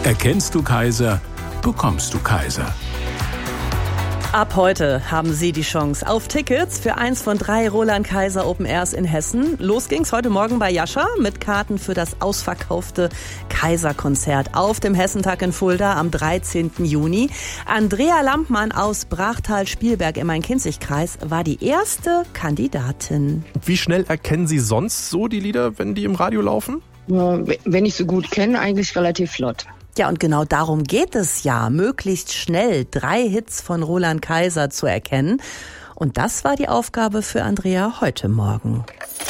Erkennst du Kaiser, bekommst du Kaiser. Ab heute haben Sie die Chance auf Tickets für eins von 3 Roland Kaiser Open Airs in Hessen. Los ging's heute Morgen bei Jascha mit Karten für das ausverkaufte Kaiser-Konzert auf dem Hessentag in Fulda am 13. Juni. Andrea Lampmann aus Brachtal-Spielberg im Main-Kinzig-Kreis war die erste Kandidatin. Wie schnell erkennen Sie sonst so die Lieder, wenn die im Radio laufen? Ja, wenn ich sie gut kenne, eigentlich relativ flott. Ja, und genau darum geht es ja, möglichst schnell 3 Hits von Roland Kaiser zu erkennen. Und das war die Aufgabe für Andrea heute Morgen.